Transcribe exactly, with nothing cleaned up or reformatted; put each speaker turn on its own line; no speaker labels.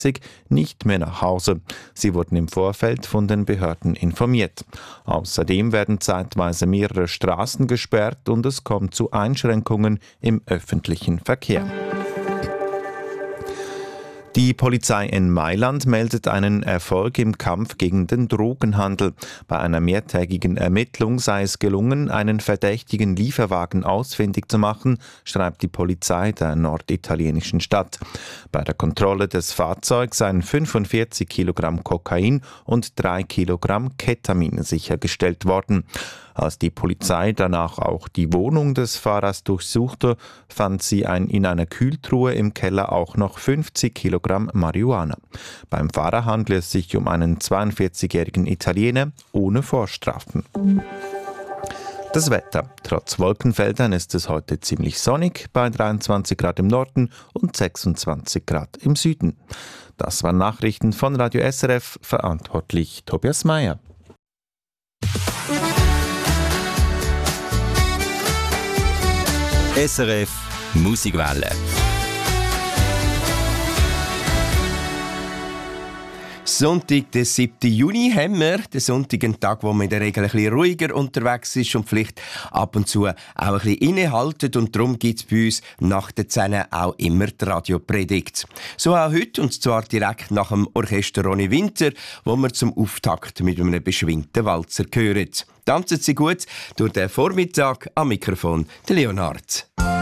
nicht mehr nach Hause. Sie wurden im Vorfeld von den Behörden informiert. Außerdem werden zeitweise mehrere Straßen gesperrt und es kommt zu Einschränkungen im öffentlichen Verkehr. Die Polizei in Mailand meldet einen Erfolg im Kampf gegen den Drogenhandel. Bei einer mehrtägigen Ermittlung sei es gelungen, einen verdächtigen Lieferwagen ausfindig zu machen, schreibt die Polizei der norditalienischen Stadt. Bei der Kontrolle des Fahrzeugs seien fünfundvierzig Kilogramm Kokain und drei Kilogramm Ketamin sichergestellt worden. Als die Polizei danach auch die Wohnung des Fahrers durchsuchte, fand sie ein, in einer Kühltruhe im Keller auch noch fünfzig Kilogramm Marihuana. Beim Fahrer handelt es sich um einen zweiundvierzigjährigen Italiener ohne Vorstrafen. Das Wetter. Trotz Wolkenfeldern ist es heute ziemlich sonnig, bei dreiundzwanzig Grad im Norden und sechsundzwanzig Grad im Süden. Das waren Nachrichten von Radio S R F, verantwortlich Tobias Meyer.
S R F Musikwelle. Sonntag, den siebten Juni, haben wir. Den Sonntag, einen Tag, wo man in der Regel ein bisschen ruhiger unterwegs ist und vielleicht ab und zu auch ein bisschen innehaltet. Und darum gibt es bei uns nach der zehn auch immer die Radiopredigt. So auch heute, und zwar direkt nach dem Orchester Ronny Winter, wo wir zum Auftakt mit einem beschwingten Walzer hören. Tanzen Sie gut durch den Vormittag, am Mikrofon der Leonard.